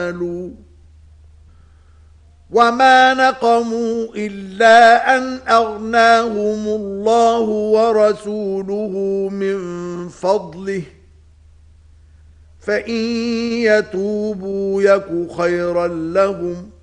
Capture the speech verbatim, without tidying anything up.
وما نقموا إلا أن أغناهم الله ورسوله من فضله فإن يتوبوا يك خيرا لهم